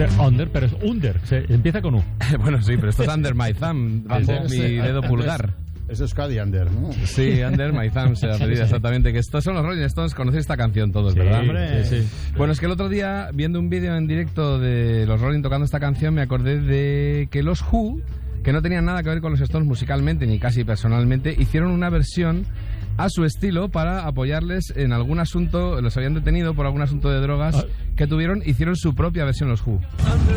Under, pero es Under, empieza con U. Bueno, sí, pero esto es Under My Thumb, desde mi dedo pulgar. Es Euskadi Under, ¿no? Sí, Under My Thumb se apellida exactamente. Que estos son los Rolling Stones, conocéis esta canción todos, ¿verdad? Hombre. Sí. Bueno, es que el otro día, viendo un vídeo en directo de los Rolling tocando esta canción, me acordé de que los Who, que no tenían nada que ver con los Stones musicalmente, ni casi personalmente, hicieron una versión a su estilo para apoyarles en algún asunto, los habían detenido por algún asunto de drogas que tuvieron, hicieron su propia versión los Who.